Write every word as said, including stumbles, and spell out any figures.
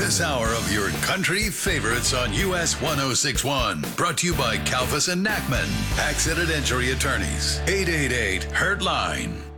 this hour of your country favorites on U S one oh six one. Brought to you by Calvis and Nackman. Accident Injury Attorneys. eight eight eight, Hurt Line.